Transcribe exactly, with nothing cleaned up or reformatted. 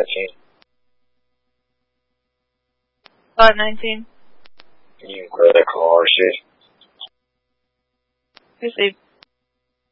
nineteen. Five nineteen. Can you clear the call, Rashid? Received.